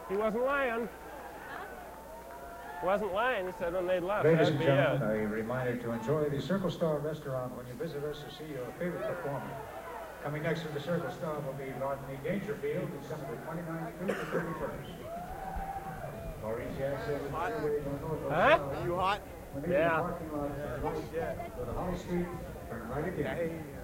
He wasn't lying. Wasn't lying. He said when they left. Ladies and gentlemen, a reminder to enjoy the Circle Star restaurant when you visit us to see your favorite performer. Coming next to the Circle Star will be Rodney Dangerfield, December the 29th through the 31st. Huh? You hot? Yeah. Go to Holly Street, turn right again.